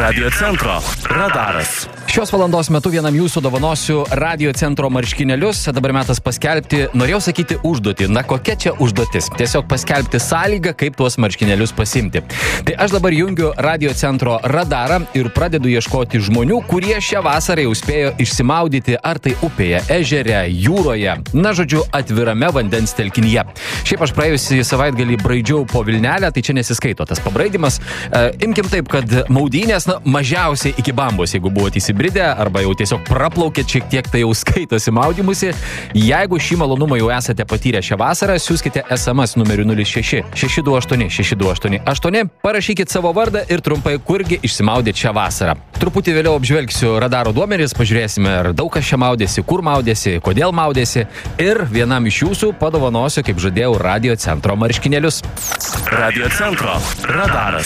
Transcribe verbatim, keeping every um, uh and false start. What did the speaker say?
Radio centro radaras. Šios valandos metu vienam jūsų dovanosiu Radio centro marškinėlius. Dabar metas paskelbti, norėjau sakyti užduotį. Na, kokia čia užduotis? Tiesiog paskelbti sąlygą, kaip tuos marškinėlius pasimti. Tai aš dabar jungiu Radio centro radarą ir pradedu ieškoti žmonių, kurie šią vasarą jau spėjo išsimaudyti ar tai upėje, ežere, jūroje. Na, žodžiu, atvirame vandens telkinyje. Šiaip aš praėjusį savaitgalį braidžiau po Vilnelę, tai čia nesiskaito tas pabraidimas. E, imkim taip, kad maudynės, na, mažiausiai iki bambos, jeigu buvote įsibridę, arba jau tiesiog praplaukėt šiek tiek, tai jau skaitosi maudymusi. Jeigu šį malonumą jau esate patyrę šią vasarą, siųskite es em es numeriu nulis šeši šeši du aštuoni šeši du aštuoni aštuoni, parašykit savo vardą ir trumpai, kurgi išsimaudėt šią vasarą. Truputį vėliau apžvelgsiu radaro duomenis, pažiūrėsime, ar daug kas čia maudėsi, kur maudėsi, kodėl maudėsi, ir vienam iš jūsų padovanosiu, kaip žadėjau, Radio centro marškinėlius. Radio centro radaras.